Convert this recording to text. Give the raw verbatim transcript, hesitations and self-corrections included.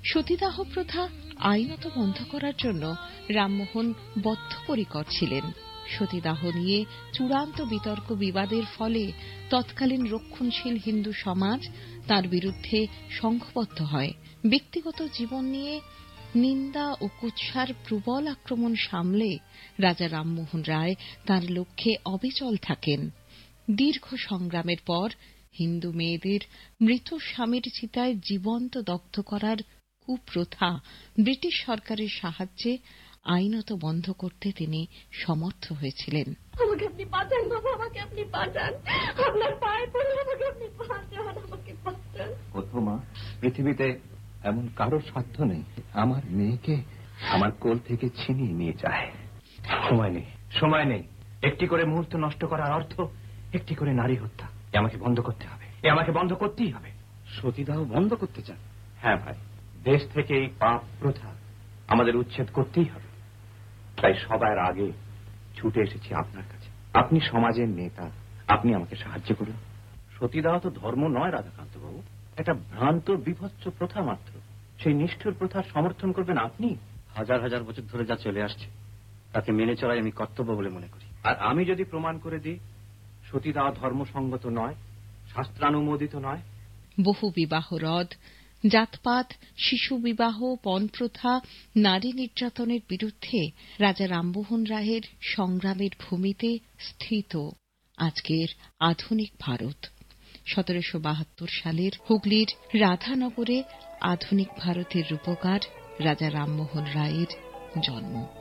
সতীদাহ প্রথা আইনত বন্ধ করার জন্য রামমোহন বদ্ধপরিকর ছিলেন। সতীদাহ নিয়ে চূড়ান্ত বিতর্ক বিবাদের ফলে তৎকালীন রক্ষণশীল হিন্দু সমাজ তার বিরুদ্ধে সংঘবদ্ধ হয়। ব্যক্তিগত জীবন নিয়ে নিন্দা ও কুৎসার প্রবল আক্রমণ সামলে রাজা রামমোহন রায় তার লক্ষ্যে অবিচল থাকেন। দীর্ঘ সংগ্রামের পর হিন্দু মেয়েদের মৃত স্বামীর চিতায় জীবন্ত দগ্ধ করার কুপ্রথা ব্রিটিশ সরকারের সাহায্যে আইনত বন্ধ করতে তিনি সমর্থ হয়েছিলেন। আমাকে আপনি বাঁচান বাবা, আমাকে আপনি বাঁচান, আপনার পায়ে পড়ে আমাকে আপনি বাঁচান, আমাকে বাঁচান। প্রথমা, পৃথিবীতে এমন কারোর সাধ্য নেই আমার মেয়েকে আমার কোল থেকে ছিনিয়ে নিয়ে যায়। সময় নেই, সময় নেই। একটি করে মুহূর্ত নষ্ট করার অর্থ একটি করে নারী হত্যা। এ আমাকে বন্ধ করতে হবে, এ আমাকে বন্ধ করতেই হবে। সতীদাহ বন্ধ করতে চান? হ্যাঁ ভাই, দেশ থেকে এই পাপ প্রথা আমাদের উচ্ছেদ করতেই হবে। তাই সবার আগে ছুটে এসেছি আপনার কাছে। আপনি সমাজের নেতা, আপনি আমাকে সাহায্য করুন। সতীদাহ তো ধর্ম নয় রাধাকান্ত বাবু, একটা ভ্রান্ত বিভৎস প্রথা মাত্র। সেই নিষ্ঠুর প্রথার সমর্থন করবেন আপনি? হাজার হাজার বছর ধরে যা চলে আসছে তাকে মেনে চলাই আমি কর্তব্য বলে মনে করি। আর আমি যদি প্রমাণ করে দিই সতীদাহ ধর্মসঙ্গত নয়, শাস্ত্রানুমোদিত নয়। বহু বিবাহ রদ, জাতপাত, শিশু বিবাহ, পণপ্রথা, নারী নির্যাতনের বিরুদ্ধে রাজা রামমোহন রায়ের সংগ্রামের ভূমিতে স্থিত আজকের আধুনিক ভারত। সতেরোশো বাহাত্তর সালের হুগলির রাধানগরে আধুনিক ভারতের রূপকার রাজা রামমোহন রায়ের জন্ম।